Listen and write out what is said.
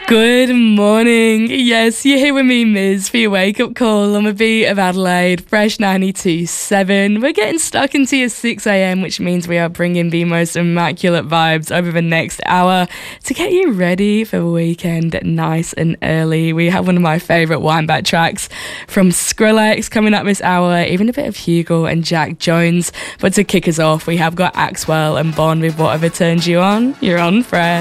Good morning. Yes, you're here with me, Miz, for your wake-up call on the beat of Adelaide, Fresh 92.7. We're getting stuck into your 6 a.m, which means we are bringing the most immaculate vibes over the next hour to get you ready for the weekend nice and early. We have one of my favourite wind-back tracks from Skrillex coming up this hour, even a bit of Hugo and Jack Jones. But to kick us off, we have got Axwell and Bond with Whatever Turns You On. You're on Fresh.